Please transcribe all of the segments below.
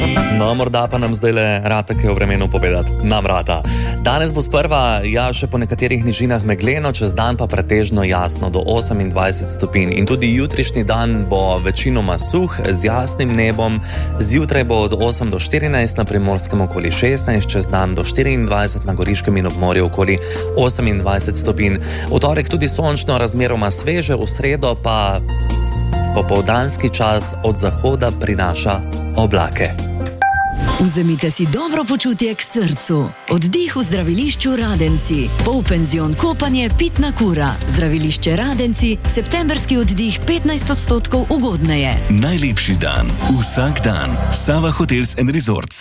No, morda pa nam zdajle rata kaj o vremenu povedati. Nam rata. Danes bo sprva, še po nekaterih nižinah megleno, čez dan pa pretežno jasno do 28 stopinj. In tudi jutrišnji dan bo večinoma suh, z jasnim nebom. Zjutraj bo od 8 do 14, na Primorskem okoli 16, čez dan do 24, na Goriškem in ob morju okoli 28 stopinj. V torek tudi sončno, razmeroma sveže, v sredo pa popoldanski čas od zahoda prinaša oblake. Vzemite si dobro počutje k srcu. Oddih v zdravilišču Radenci. Polpenzion kopanje, pitna kura. Zdravilišče Radenci, septemberski oddih 15% ugodneje. Najlepši dan, vsak dan. Sava Hotels & Resorts.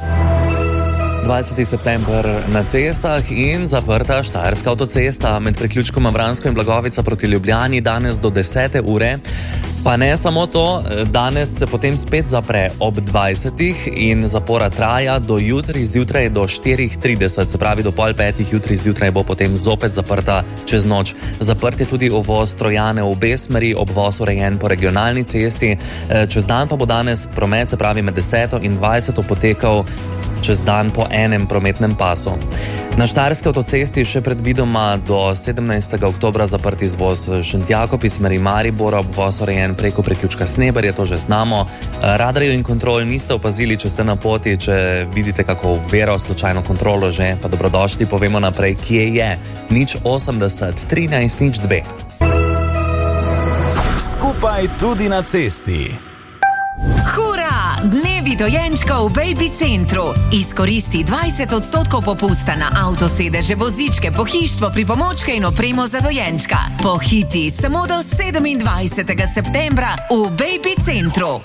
20. september na cestah in zaprta Štajerska avtocesta med priključkoma Vransko in Blagovica proti Ljubljani danes do 10. ure. Pa ne samo to, danes se potem spet zapre ob 20. in zapora traja do jutri zjutraj do 4:30, se pravi do pol 5. jutri zjutraj bo potem zopet zaprta čez noč. Zaprt je tudi uvoz Trojane v obe smeri, obvoz urejen po regionalni cesti. Čez dan pa bo danes promet, se pravi med 10. in 20. potekal čez dan po enem prometnem pasu. Na Štajerski avtocesti še predvidoma do 17. oktobra zaprt izvoz Šentjakov iz smeri Maribora, obvoz urejen preko priključka Sneber, je to že znamo. Radarjev in kontrol niste opazili, če ste na poti, če vidite kako oviro, slučajno kontrolo že, pa dobrodošli, povemo naprej, kje je. 080 13 02. Skupaj tudi na cesti. Hura! Dnevi dojenčka v Baby Centru. Izkoristi 20% popusta na avtosedeže, vozičke, pohištvo, pripomočke in opremo za dojenčka. Pohiti samo do 27. septembra v Baby Centru.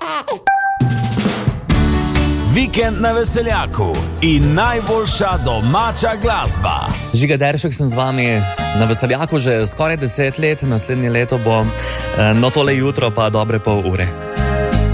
Vikend na Veseljaku in najboljša domača glasba. Žiga Deršek sem z vami na Veseljaku že skoraj 10 let, naslednje leto bo, no tole jutro pa dobre pol ure.